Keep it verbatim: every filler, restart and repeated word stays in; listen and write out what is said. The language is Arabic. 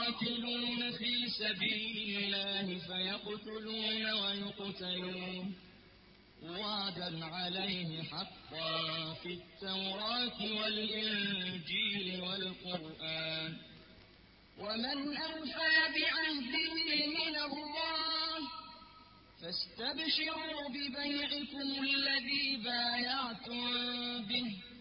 يقاتلون في سبيل الله فيقتلون ويقتلون وعدا عليه حقا في التوراة والإنجيل والقرآن ومن أوفى بعهده من الله فاستبشروا ببيعكم الذي بايعتم به